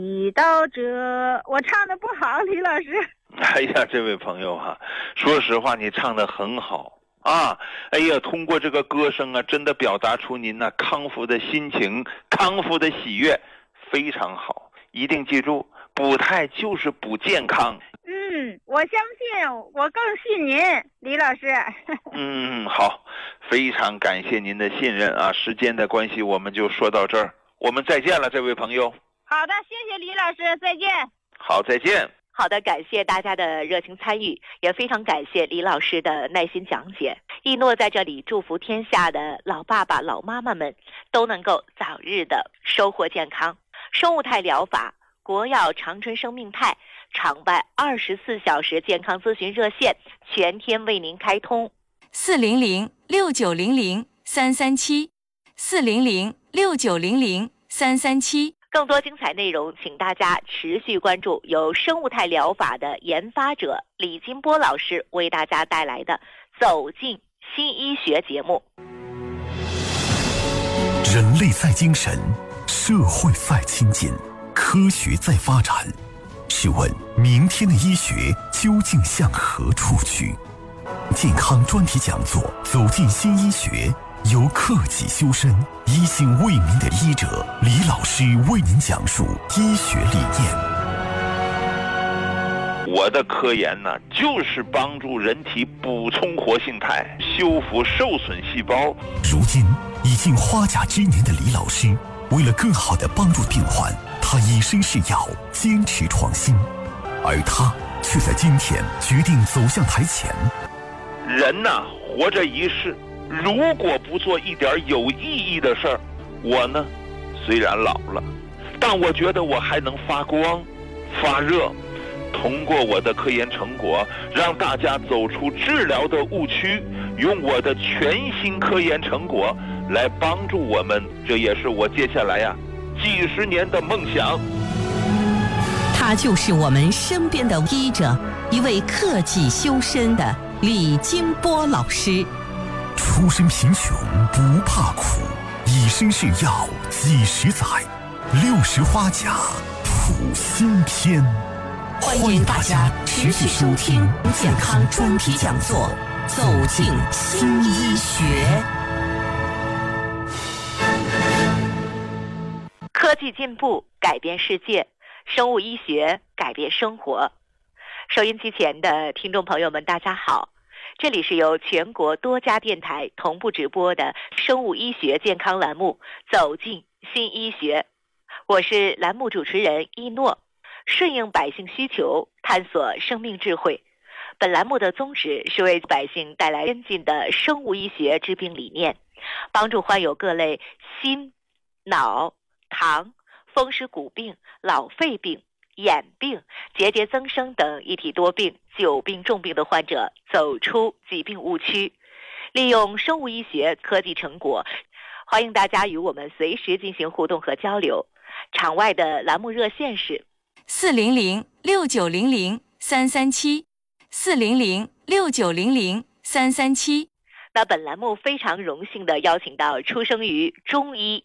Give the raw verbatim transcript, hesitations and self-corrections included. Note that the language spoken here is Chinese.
一到这，我唱的不好，李老师。 哎呀，这位朋友哈、啊，说实话，你唱的很好啊！哎呀，通过这个歌声啊，真的表达出您那、啊、康复的心情、康复的喜悦，非常好。一定记住，补胎就是补健康。 嗯，我相信，我更信您，李老师。 嗯，好，非常感谢您的信任啊！时间的关系，我们就说到这儿，我们再见了，这位朋友。 好的，谢谢李老师，再见。 好，再见。 好的，感谢大家的热情参与，也非常感谢李老师的耐心讲解。一诺在这里祝福天下的老爸爸、老妈妈们都能够早日的收获健康。生物态疗法、国药长春生命态场外二十四小时健康咨询热线全天为您开通， 四零零六九零零三三七，四零零六九零零三三七。 更多精彩内容，请大家持续关注由生物态疗法的研发者李金波老师为大家带来的《走进新医学》节目。 人类在精神，社会在亲近，科学在发展。试问，明天的医学究竟向何处去？健康专题讲座《走进新医学》，由克己修身、一心为民的医者李老师为您讲述医学理念。 我的科研呢，就是帮助人体补充活性肽，修复受损细胞。 如今已经花甲之年的李老师，为了更好地帮助病患，他以身试药，坚持创新，而他却在今天决定走向台前。 人呐，活着一世，如果不做一点有意义的事儿，我呢，虽然老了，但我觉得我还能发光、发热。通过我的科研成果，让大家走出治疗的误区，用我的全新科研成果来帮助我们，这也是我接下来呀、啊、几十年的梦想。 他就是我们身边的医者，一位克己修身的李金波老师。 出身贫穷不怕苦，以身试药几十载，六十花甲谱新篇。 欢迎大家持续收听健康专题讲座，走进新医学。 科技进步改变世界，生物医学改变生活。收音机前的听众朋友们，大家好，这里是由全国多家电台同步直播的生物医学健康栏目《走进新医学》，我是栏目主持人一诺。顺应百姓需求，探索生命智慧。本栏目的宗旨是为百姓带来先进的生物医学治病理念，帮助患有各类心、脑、糖、风湿骨病、老肺病、眼病、结节增生等一体多病、久病重病的患者走出疾病误区，利用生物医学科技成果。欢迎大家与我们随时进行互动和交流。场外的栏目热线是四零零六九零零三三七，四零零六九零零三三七。 那本栏目非常荣幸地邀请到出生于中医